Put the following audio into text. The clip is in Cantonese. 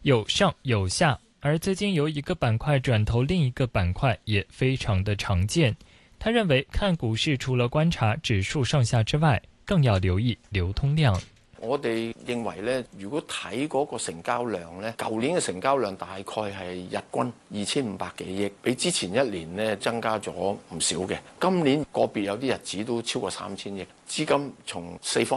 有上有下，而资金由一个板塊轉投另一個板塊也非常的常見。他認為看股市除了觀察指數上下之外，更要留意流通量。 我哋認為咧，如果睇嗰個成交量咧，舊年嘅成交量大概係日均2500幾億，比之前一年咧增加咗唔少嘅。今年個別有啲日子都超過3000億，資金從四方